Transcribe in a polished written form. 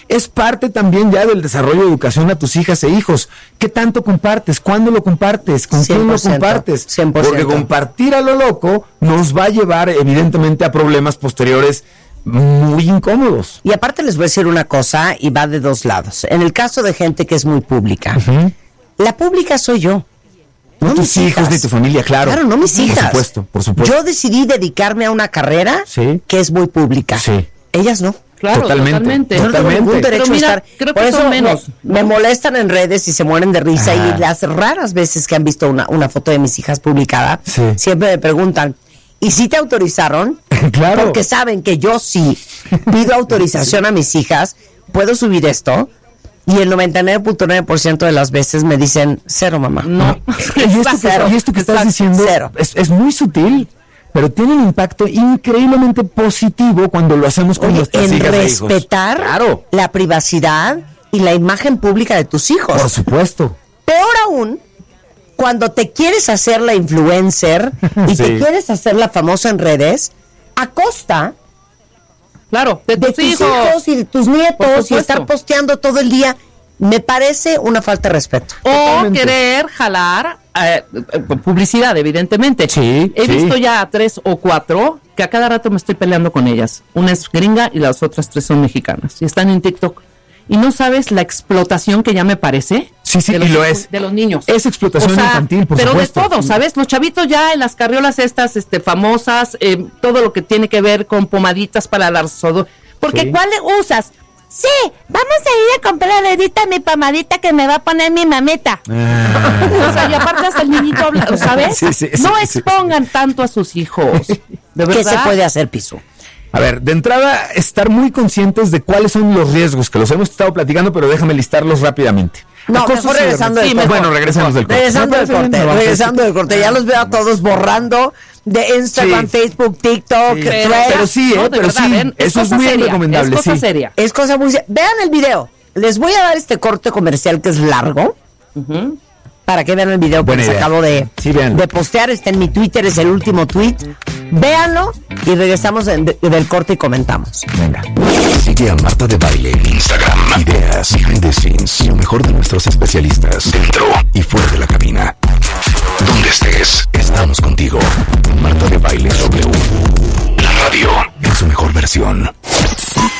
es parte también ya del desarrollo de educación a tus hijas e hijos. ¿Qué tanto compartes? ¿Cuándo lo compartes? ¿Con quién lo compartes? 100%. Porque compartir a lo loco nos va a llevar evidentemente a problemas posteriores muy incómodos. Y aparte les voy a decir una cosa, y va de dos lados. En el caso de gente que es muy pública, la pública soy yo. No tus hijos ni tu familia, claro. Claro, no mis hijas. Por supuesto. Yo decidí dedicarme a una carrera que es muy pública. Sí. Ellas no. Claro, totalmente. Yo no tengo ningún derecho a estar. Creo Por que eso son menos. me molestan en redes y se mueren de risa. Y las raras veces que han visto una foto de mis hijas publicada, siempre me preguntan, ¿y si te autorizaron? Claro. Porque saben que yo sí pido autorización a mis hijas, ¿puedo subir esto? Y el 99.9% de las veces me dicen, cero, mamá. No. Y esto que estás diciendo es muy sutil, pero tiene un impacto increíblemente positivo cuando lo hacemos con nuestras hijas e hijos. En respetar la privacidad y la imagen pública de tus hijos. Por supuesto. Peor aún, cuando te quieres hacer la influencer y te quieres hacer la famosa en redes, a costa de tus hijos y de tus nietos, y estar posteando todo el día, me parece una falta de respeto. O querer jalar publicidad, evidentemente. He visto ya a 3 o 4 que a cada rato me estoy peleando con ellas. Una es gringa y las otras 3 son mexicanas. Y están en TikTok. Y no sabes la explotación que ya me parece. Sí, y lo es. De los niños. Es explotación infantil, por supuesto. Pero de todo, ¿sabes? Los chavitos ya en las carriolas estas famosas, todo lo que tiene que ver con pomaditas para dar sodo. Porque ¿cuál usas? Sí, vamos a ir a comprar ahorita mi pomadita que me va a poner mi mamita. O sea, y aparte hasta el niñito habla, ¿sabes? No expongan tanto a sus hijos. ¿De verdad? ¿Qué se puede hacer, Pisu? A ver, de entrada, estar muy conscientes de cuáles son los riesgos, que los hemos estado platicando, pero déjame listarlos rápidamente. No, mejor regresando del corte. Bueno, regresamos del corte. Regresando del corte. Ya los veo a todos borrando de Instagram, Facebook, TikTok, Threads. Pero sí, eso es muy recomendable. Es cosa seria. Es cosa muy seria. Vean el video. Les voy a dar este corte comercial que es largo. Para que vean el video que les acabo de postear. Está en mi Twitter, es el último tweet. Véanlo y regresamos del corte y comentamos. Venga. Sigue a Marta de Baile en Instagram. Ideas, behind the scenes y lo mejor de nuestros especialistas dentro y fuera de la cabina. Donde estés, estamos contigo. Marta de Baile W. La radio en su mejor versión.